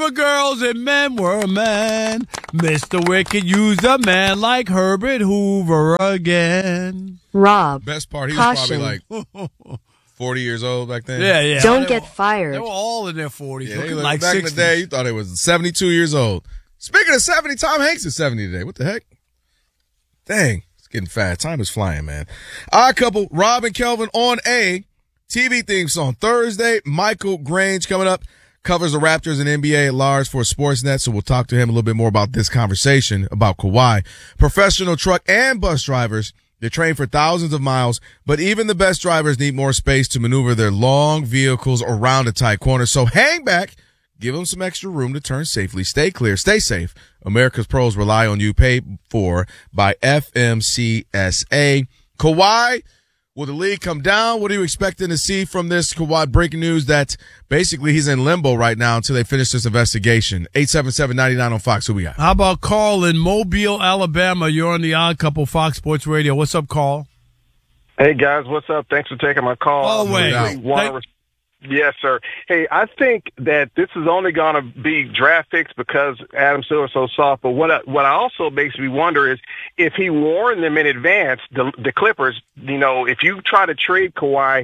were girls and men were men. Mr. Wicked used a man like Herbert Hoover again. Rob. Best part, he Caution. was probably like 40 years old back then. Yeah. Don't get fired. They were all in their 40s. Yeah, looking looked like back 60s. in the day, you thought it was 72 years old. Speaking of 70, Tom Hanks is 70 today. What the heck? Dang, it's getting fast. Time is flying, man. Odd Couple, Rob and Kelvin on a TV theme song. Thursday, Michael Grange coming up. Covers the Raptors and NBA at large for Sportsnet, so we'll talk to him a little bit more about this conversation about Kawhi. Professional truck and bus drivers, they train for thousands of miles, but even the best drivers need more space to maneuver their long vehicles around a tight corner. So hang back, give them some extra room to turn safely. Stay clear, stay safe. America's pros rely on you. Paid for by FMCSA. Kawhi, will the league come down? What are you expecting to see from this? Kawhi, breaking news that basically he's in limbo right now until they finish this investigation. 877-99 on Fox. Who we got? How about Carl in Mobile, Alabama? You're on the Odd Couple Fox Sports Radio. What's up, Carl? Hey, guys. What's up? Thanks for taking my call. Always. Yes, sir. Hey, I think that this is only going to be draft picks because Adam Silver's so soft. But what also makes me wonder is if he warned them in advance, the Clippers, if you try to trade Kawhi,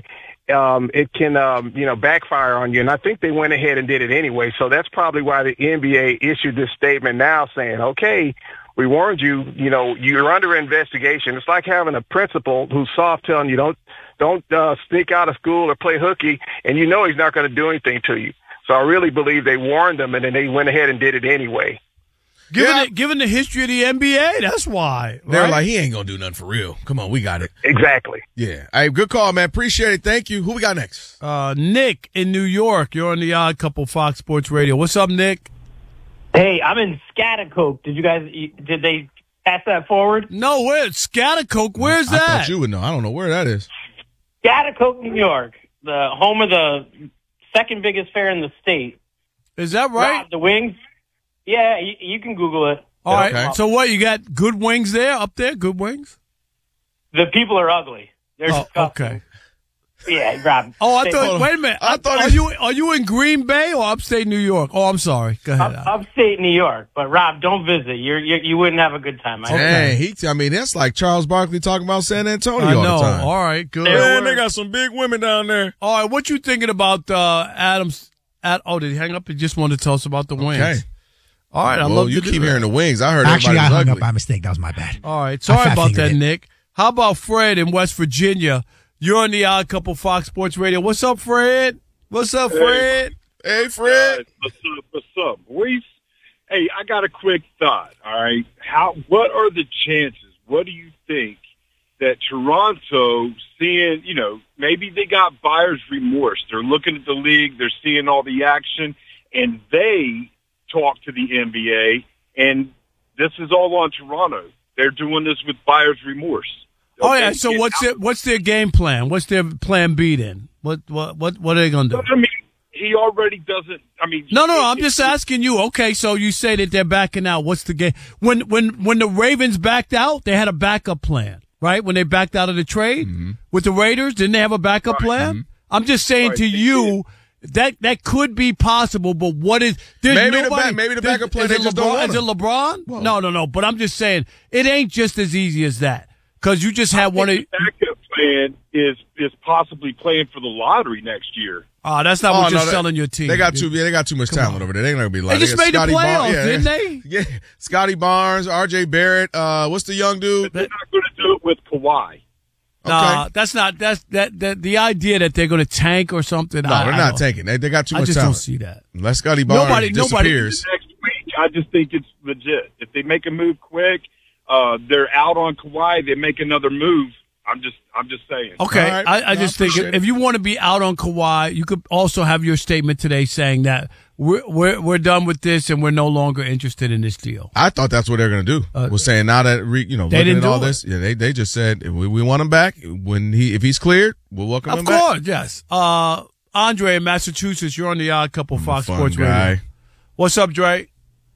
it can, backfire on you. And I think they went ahead and did it anyway. So that's probably why the NBA issued this statement now saying, okay, we warned you, you're under investigation. It's like having a principal who's soft telling you don't sneak out of school or play hooky, and he's not going to do anything to you. So I really believe they warned them, and then they went ahead and did it anyway. Given the history of the NBA, that's why. They're right? like, he ain't going to do nothing for real. Come on, we got it. Exactly. Yeah. Hey, good call, man. Appreciate it. Thank you. Who we got next? Nick in New York. You're on the Odd Couple Fox Sports Radio. What's up, Nick? Hey, I'm in Schaghticoke. Did they pass that forward? No, where? Schaghticoke. Where's I that? thought you would know. I don't know where that is. Schaghticoke, New York, the home of the second biggest fair in the state. Is that right? Rob, the wings. Yeah, you can Google it. All right. Okay. So what? You got good wings there, up there? Good wings? The people are ugly. They're disgusting. Okay. Yeah, Rob. Oh, I thought. Wait a minute. I thought Are you in Green Bay or upstate New York? Oh, I'm sorry. Go ahead. Upstate New York, but Rob, don't visit. You wouldn't have a good time. Dang, that's like Charles Barkley talking about San Antonio I all know. the time. All right. Good. Man, they got some big women down there. All right. What you thinking about Adams? Did he hang up? He just wanted to tell us about the wings. Okay. All right. I Well, love you to keep do hearing that. the wings. I heard Actually, I everybody was hung ugly. up by mistake. That was my bad. All right. Sorry I about that, fat-fingered it. Nick. How about Fred in West Virginia? You're on the Odd Couple Fox Sports Radio. What's up, Fred? What's up, Fred? Hey, Fred. What's up, boys? Hey, I got a quick thought, all right? What are the chances? What do you think that Toronto, seeing, maybe they got buyer's remorse. They're looking at the league. They're seeing all the action, and they talk to the NBA, and this is all on Toronto. They're doing this with buyer's remorse. Oh yeah. So what's their game plan? What's their plan B then? What are they gonna do? I mean, he already doesn't. I mean, No. I'm just asking you. Okay, so you say that they're backing out. What's the game? When the Ravens backed out, they had a backup plan, right? When they backed out of the trade with the Raiders, didn't they have a backup plan? Mm-hmm. I'm just saying to you. That could be possible, but what is Maybe the backup plan they just don't want Is it him. LeBron? Well, No. But I'm just saying it ain't just as easy as that because you just had one of. The backup plan is possibly playing for the lottery next year. Oh, that's not what you're selling your team. They got too much talent over there. They're not gonna be like. They just made the playoffs, didn't they? Yeah, Scotty Barnes, R.J. Barrett. What's the young dude? They're not going to do it with Kawhi. Nah, that's not. That's the idea that they're going to tank or something. No, they're not tanking. They got too much I just talent. don't see that. Unless Scotty Barnes disappears. Next week, I just think it's legit. If they make a move quick, they're out on Kawhi. They make another move. I'm just saying. Okay, All right. I just think if you want to be out on Kawhi, you could also have your statement today saying that we're done with this and we're no longer interested in this deal. I thought that's what they're going to do. Was saying now that they looking didn't at all do it. this, they just said we want him back if he's cleared, we'll welcome him Of back. course, yes. Andre in Massachusetts, you're on the Odd Couple Fox Fun Sports guy. Radio. What's up, Dre?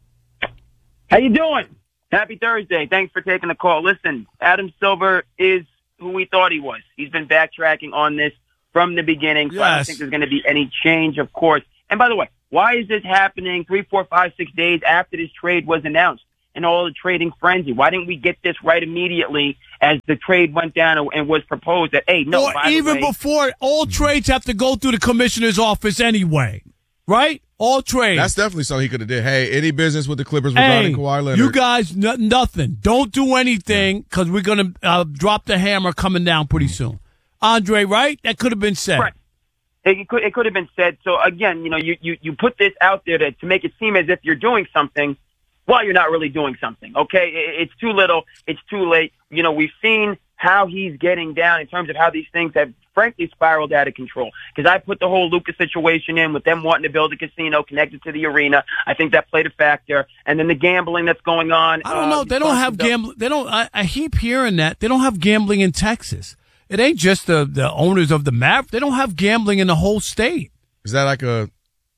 How you doing? Happy Thursday. Thanks for taking the call. Listen, Adam Silver is who we thought he was. He's been backtracking on this from the beginning, so I don't Yes. think there's going to be any change, of course. And by the way, Why is this happening 3, 4, 5, 6 days after this trade was announced and all the trading frenzy? Why didn't we get this right immediately as the trade went down and was proposed that, hey, no, or even before, all trades have to go through the commissioner's office anyway, right? All trades. That's definitely something he could have did. Hey, any business with the Clippers regarding Kawhi Leonard? You guys, nothing. Don't do anything because we're going to drop the hammer coming down pretty soon. Andre, right? That could have been said. Right. It could have been said. So again, you put this out there to make it seem as if you're doing something while you're not really doing something. Okay, it's too little, it's too late. We've seen how he's getting down in terms of how these things have frankly spiraled out of control. Because I put the whole Lucas situation in with them wanting to build a casino connected to the arena. I think that played a factor. And then the gambling that's going on. I don't know. They don't have gambling. They don't. I keep hearing that they don't have gambling in Texas. It ain't just the owners of the map. They don't have gambling in the whole state. Is that like a,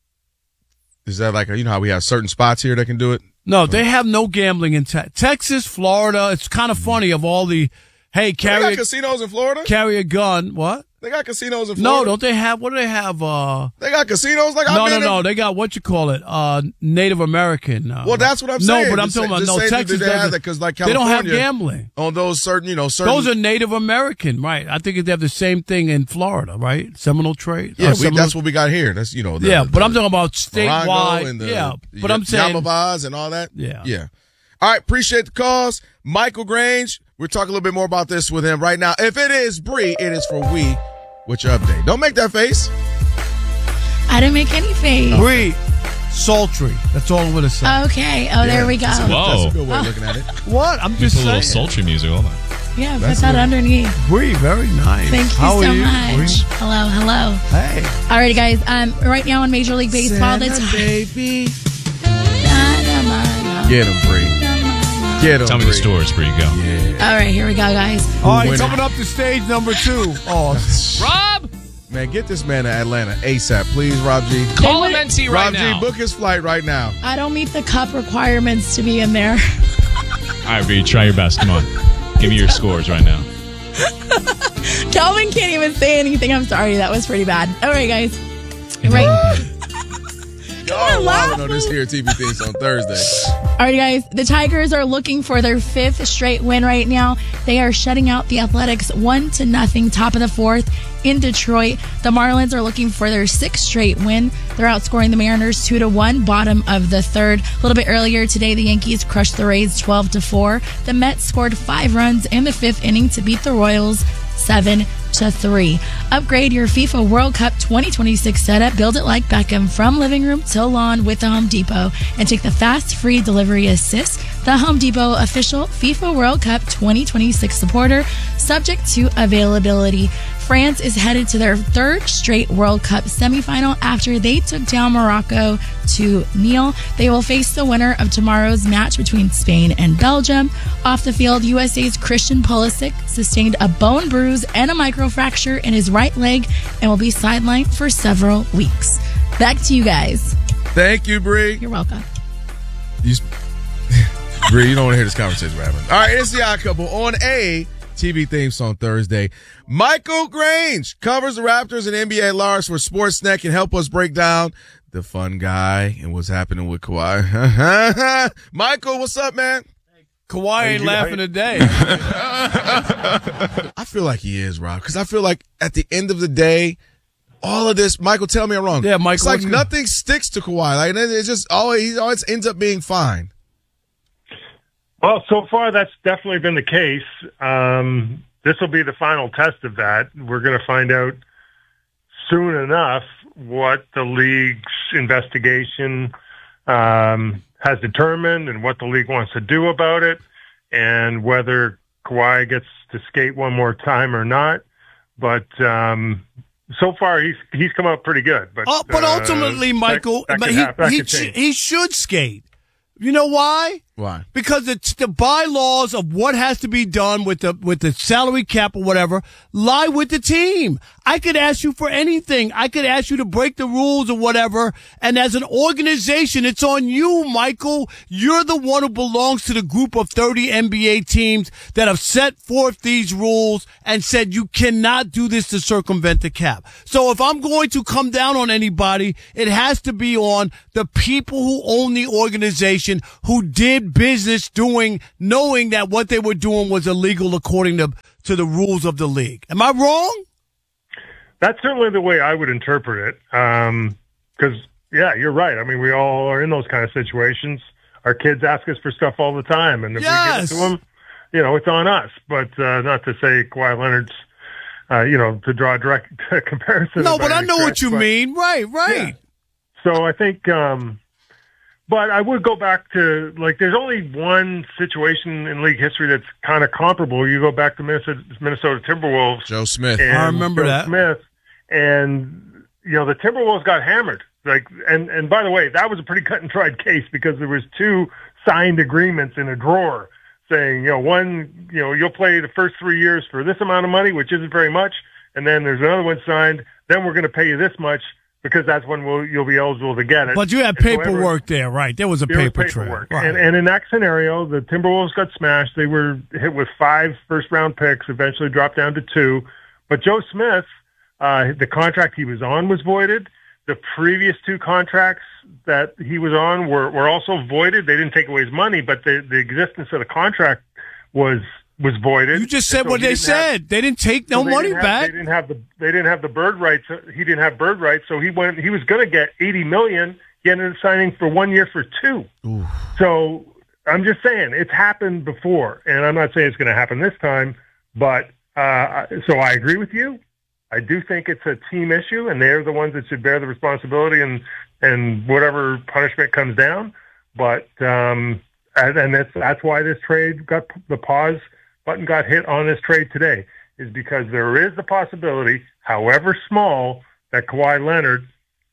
how we have certain spots here that can do it? No, they have no gambling in Texas, Florida. It's kind of funny of all the, hey, they got casinos in Florida? Carry a gun. What? They got casinos in Florida? No, don't they have, what do they have? They got casinos? No. They got, Native American. Well, that's what I'm saying. No, but I'm talking about, Texas doesn't. Because like they don't have California, gambling. On those certain. Those are Native American, right? I think they have the same thing in Florida, right? Seminole trade. Yeah, that's what we got here. That's, but I'm talking about statewide. And but I'm saying. Yamabas and all that. Yeah. All right, appreciate the calls. Michael Grange, we'll talk a little bit more about this with him right now. If it is Bree, it is for we. What's your update? Don't make that face. I didn't make any face. Bree, sultry. That's all I'm going to say. Okay. There we go. Whoa. That's a good way of looking at it. What? I'm just saying. saying. A little sultry music. Hold on. Yeah, put that underneath. Bree, very nice. Thank you How so are you, much. Bree? Hello. Hey. Alrighty, guys. Right now in Major League Baseball, baby. Get him, Bree. Tell me the stories, Bree. Go. Yeah. All right, here we go, guys. All right, coming up to stage number 2. Oh, Rob! Man, get this man to Atlanta ASAP, please, Rob G. Call him NC right Rob now. G, book his flight right now. I don't meet the cup requirements to be in there. All right, Bree, try your best. Come on. Give me your scores right now. Calvin can't even say anything. I'm sorry. That was pretty bad. All right, guys. Right. Y'all laughing on this here TV things on Thursday. All right, guys. The Tigers are looking for their 5th straight win right now. They are shutting out the Athletics 1-0, top of the 4th in Detroit. The Marlins are looking for their 6th straight win. They're outscoring the Mariners 2-1, bottom of the 3rd. A little bit earlier today, the Yankees crushed the Rays 12-4. The Mets scored 5 runs in the 5th inning to beat the Royals 7-3. Upgrade your FIFA World Cup 2026 setup. Build it like Beckham from living room to lawn with the Home Depot and take the fast free delivery assist. The Home Depot official FIFA World Cup 2026 supporter, subject to availability. France is headed to their 3rd straight World Cup semifinal after they took down Morocco 2-0. They will face the winner of tomorrow's match between Spain and Belgium. Off the field, USA's Christian Pulisic sustained a bone bruise and a microfracture in his right leg and will be sidelined for several weeks. Back to you guys. Thank you, Bree. You're welcome. Bree, you don't want to hear this conversation we're having. All right, it's the Odd Couple on a TV theme song Thursday. Michael Grange covers the Raptors and NBA at large for Sportsnet and help us break down the fun guy and what's happening with Kawhi. Michael, what's up, man? Kawhi ain't laughing today. I feel like he is, Rob, because I feel like at the end of the day, all of this, Michael, tell me I'm wrong. Yeah, Michael. It's like nothing sticks to Kawhi. Like it's just he always ends up being fine. Well, so far that's definitely been the case. This will be the final test of that. We're going to find out soon enough what the league's investigation has determined and what the league wants to do about it, and whether Kawhi gets to skate one more time or not. But so far he's come out pretty good. But ultimately, Michael, that he should skate. You know why? Why? Because it's the bylaws of what has to be done with the salary cap or whatever lie with the team. I could ask you for anything. I could ask you to break the rules or whatever. And as an organization, it's on you, Michael. You're the one who belongs to the group of 30 NBA teams that have set forth these rules and said you cannot do this to circumvent the cap. So if I'm going to come down on anybody, it has to be on the people who own the organization, who did business knowing that what they were doing was illegal according to the rules of the league. Am I wrong? That's certainly the way I would interpret it. Because, yeah, you're right. I mean, we all are in those kind of situations. Our kids ask us for stuff all the time, and if we give it to them, it's on us. But not to say Kawhi Leonard's, to draw a direct comparison. No, but I know what you mean. Right. Yeah. So I think, but I would go back to, there's only one situation in league history that's kind of comparable. You go back to Minnesota Timberwolves. Joe Smith. I remember that. Smith. And, the Timberwolves got hammered. And by the way, that was a pretty cut and dried case because there was 2 signed agreements in a drawer saying, one, you'll play the first 3 years for this amount of money, which isn't very much. And then there's another one signed. Then we're going to pay you this much, because that's when you'll be eligible to get it. But you had paperwork there, right? There was a paper trail. Right. And in that scenario, the Timberwolves got smashed. They were hit with 5 first-round picks, eventually dropped down to 2. But Joe Smith, the contract he was on was voided. The previous 2 contracts that he was on were also voided. They didn't take away his money, but the existence of the contract was voided. You just said what they said. They didn't take no money back. They didn't have the bird rights. He didn't have bird rights, so he was going to get $80 million. He ended up signing for 1 year for 2. Ooh. So I'm just saying it's happened before, and I'm not saying it's going to happen this time. But so I agree with you. I do think it's a team issue, and they're the ones that should bear the responsibility and whatever punishment comes down. But and that's why this trade got the pause button got hit on this trade today, is because there is the possibility, however small, that Kawhi Leonard.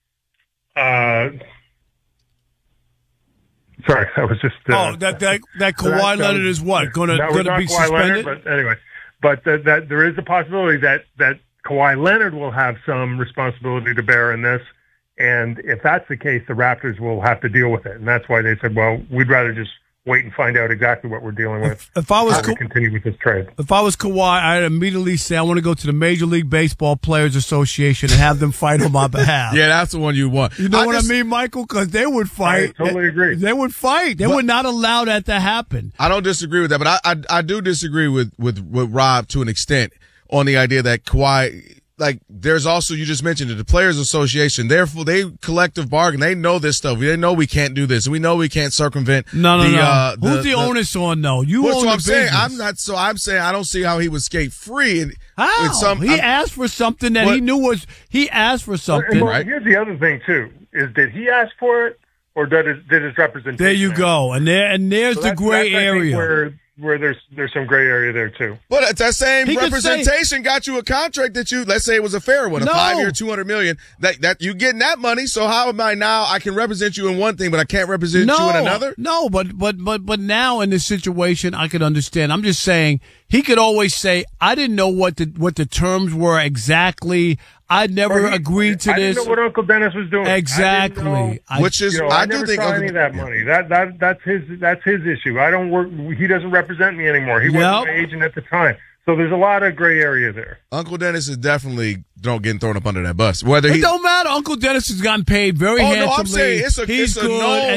Sorry, that was just. That Kawhi Leonard is what going to be suspended? Leonard, but anyway, that there is the possibility that Kawhi Leonard will have some responsibility to bear in this, and if that's the case, the Raptors will have to deal with it, and that's why they said, well, we'd rather just wait and find out exactly what we're dealing with. If I was to continue with this trade, if I was Kawhi, I'd immediately say I want to go to the Major League Baseball Players Association and have them fight on my behalf. Yeah, that's the one you want. You know what I mean, Michael? Because they would fight. I totally agree. They would fight. They would not allow that to happen. I don't disagree with that, but I do disagree with Rob to an extent on the idea that Kawhi. There's also, you just mentioned it, the Players Association. Therefore, they collective bargain. They know this stuff. They know we can't do this. We know we can't circumvent. No. Who's the onus on, though? You own the business. I'm saying I don't see how he would skate free. How? He asked for something that he knew was. He asked for something. Well, here's the other thing too: is did he ask for it, or did his representation? There you go, and there's the gray area. Where there's some gray area there too. But that same representation got you a contract that let's say it was a fair one, a 5-year, $200 million. That you getting that money. So how am I now? I can represent you in one thing, but I can't represent you in another. No, but now in this situation, I could understand. I'm just saying he could always say, I didn't know what the terms were exactly. I never agreed to this. I didn't know what Uncle Dennis was doing. Exactly. Which is, I do think any of that money. That's his issue. I don't work. He doesn't represent me anymore. He wasn't my agent at the time. So there's a lot of gray area there. Uncle Dennis is definitely getting thrown up under that bus. It don't matter. Uncle Dennis has gotten paid very handsomely. No, I'm saying he's good,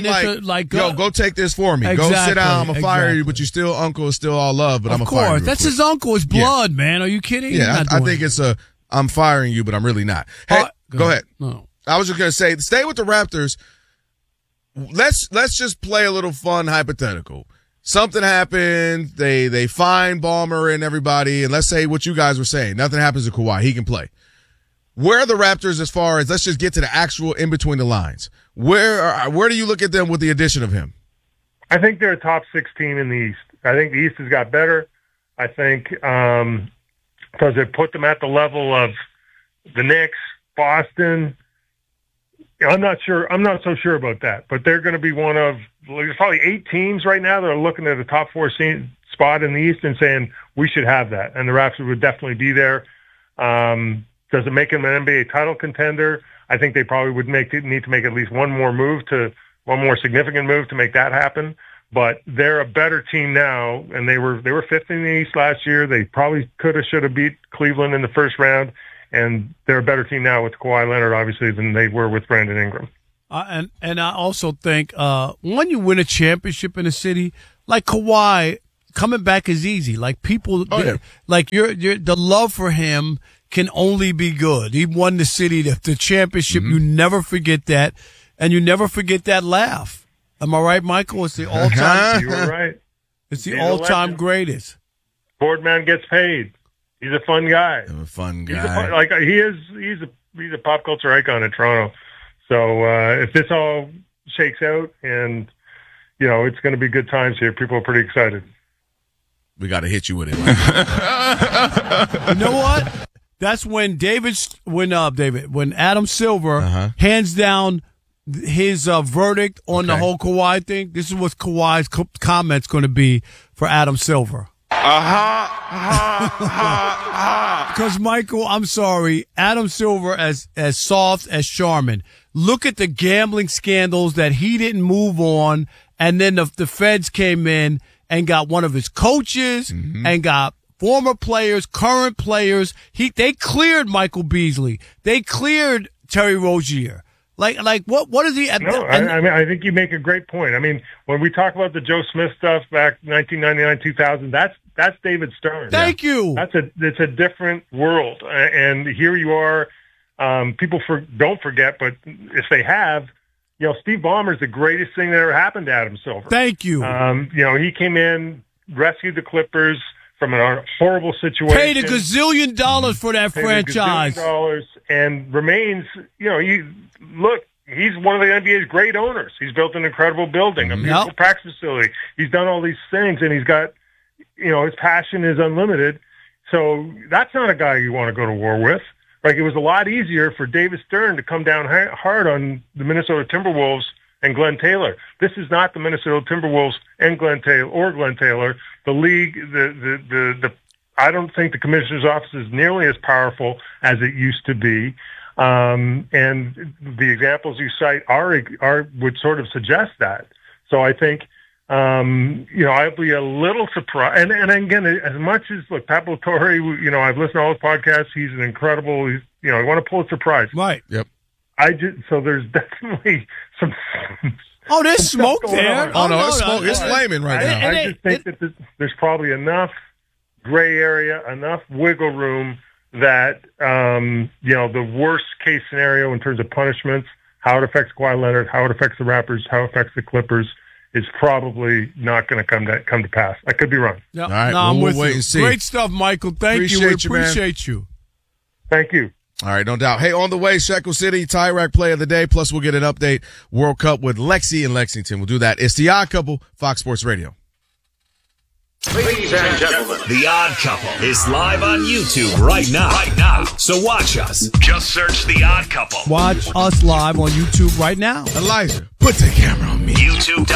and go take this for me. Exactly, go sit down. I'm gonna fire you, but uncle is still all love. But I'm gonna fire you. Of course, that's his uncle. His blood, man. Are you kidding? Yeah, I think it's I'm firing you, but I'm really not. Hey, go ahead. No. I was just going to say, stay with the Raptors. Let's just play a little fun hypothetical. Something happened. They find Ballmer and everybody, and let's say what you guys were saying. Nothing happens to Kawhi. He can play. Where are the Raptors as far as, let's just get to the actual in between the lines. Where do you look at them with the addition of him? I think they're a top 6 team in the East. I think the East has got better. I think does it put them at the level of the Knicks, Boston, I'm not sure. I'm not so sure about that, but they're going to be one of there's probably 8 teams right now that are looking at a top 4 spot in the East and saying we should have that, and the Raptors would definitely be there. Does it make them an NBA title contender? I think they probably would need to make at least one more significant move to make that happen. But they're a better team now, and they were 5th in the East last year. They probably should have beat Cleveland in the first round, and they're a better team now with Kawhi Leonard, obviously, than they were with Brandon Ingram. And I also think when you win a championship in a city like Kawhi, coming back is easy. Like people, like the love for him can only be good. He won the city, the championship. You never forget that, and you never forget that laugh. Am I right, Michael? It's the all-time. You were right. It's the all-time greatest. Boardman gets paid. He's a fun guy. I'm a fun guy. He's a pop culture icon in Toronto. So if this all shakes out, and it's going to be good times here. People are pretty excited. We got to hit you with it. You know what? That's when when Adam Silver hands down his verdict on the whole Kawhi thing. This is what Kawhi's comments going to be for Adam Silver. Because Michael, I'm sorry, Adam Silver as soft as Charmin. Look at the gambling scandals that he didn't move on, and then the feds came in and got one of his coaches and got former players, current players. They cleared Michael Beasley. They cleared Terry Rozier. Like what is he? No, I think you make a great point. I mean, when we talk about the Joe Smith stuff back 1999, 2000, that's David Stern. Thank you. It's a different world, and here you are. People don't forget, but if they have, Steve Ballmer's the greatest thing that ever happened to Adam Silver. Thank you. He came in, rescued the Clippers from a horrible situation. Paid $1 gazillion for that franchise. $1 gazillion and remains, he's one of the NBA's great owners. He's built an incredible building, a beautiful practice facility. He's done all these things, and he's got, his passion is unlimited. So that's not a guy you want to go to war with. Like, it was a lot easier for David Stern to come down hard on the Minnesota Timberwolves and Glenn Taylor. This is not the Minnesota Timberwolves and Glenn Taylor. The league, I don't think the commissioner's office is nearly as powerful as it used to be. And the examples you cite would sort of suggest that. So I think, I'd be a little surprised. And again, as much as Pat Torre, I've listened to all his podcasts. He's an incredible. I want to pull a surprise. Right. Yep. So there's definitely some. Oh, there's smoke there. Oh no, it's smoke. It's flaming right now. I just think that there's probably enough gray area, enough wiggle room that the worst case scenario in terms of punishments, how it affects Kawhi Leonard, how it affects the Raptors, how it affects the Clippers, is probably not going to come to pass. I could be wrong. No, all right, I'm we'll with wait you. and see. Great stuff, Michael. Thank you. We appreciate you. Thank you. All right, no doubt. Hey, on the way, Shekel City, Tyrack Play of the Day, plus we'll get an update, World Cup with Lexi in Lexington. We'll do that. It's The Odd Couple, Fox Sports Radio. Ladies and gentlemen, The Odd Couple is live on YouTube right now. So watch us. Just search The Odd Couple. Watch us live on YouTube right now. Elijah, put the camera on me.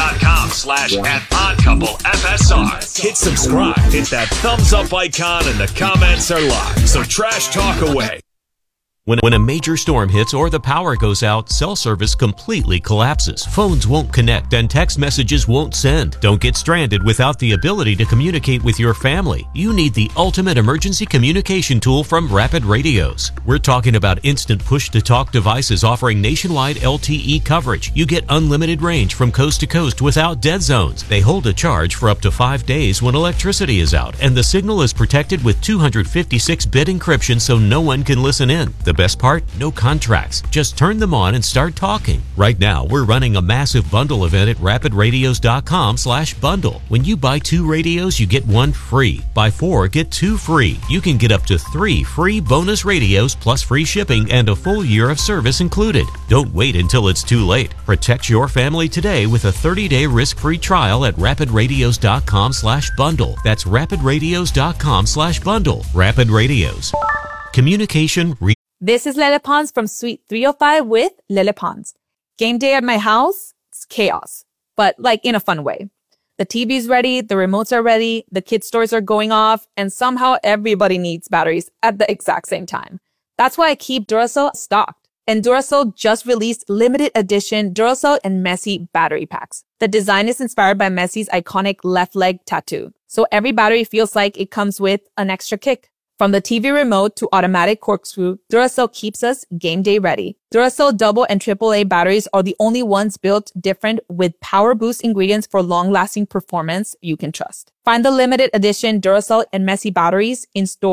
YouTube.com/@oddcouplefsr. Hit subscribe. Hit that thumbs up icon, and the comments are live. So trash talk away. When a major storm hits or the power goes out, cell service completely collapses. Phones won't connect and text messages won't send. Don't get stranded without the ability to communicate with your family. You need the ultimate emergency communication tool from Rapid Radios. We're talking about instant push-to-talk devices offering nationwide LTE coverage. You get unlimited range from coast to coast without dead zones. They hold a charge for up to 5 days when electricity is out, and the signal is protected with 256-bit encryption so no one can listen in. The best part? No contracts. Just turn them on and start talking. Right now, we're running a massive bundle event at rapidradios.com/bundle. When you buy 2 radios, you get 1 free. Buy 4, get 2 free. You can get up to 3 free bonus radios plus free shipping and a full year of service included. Don't wait until it's too late. Protect your family today with a 30-day risk-free trial at rapidradios.com/bundle. That's rapidradios.com/bundle. Rapid Radios. Communication. This is Lele Pons from Suite 305 with Lele Pons. Game day at my house, it's chaos, but like in a fun way. The TV's ready, the remotes are ready, the kids' toys are going off, and somehow everybody needs batteries at the exact same time. That's why I keep Duracell stocked. And Duracell just released limited edition Duracell and Messi battery packs. The design is inspired by Messi's iconic left leg tattoo. So every battery feels like it comes with an extra kick. From the TV remote to automatic corkscrew, Duracell keeps us game day ready. Duracell double and AAA batteries are the only ones built different with power boost ingredients for long-lasting performance you can trust. Find the limited edition Duracell and Messi batteries in store.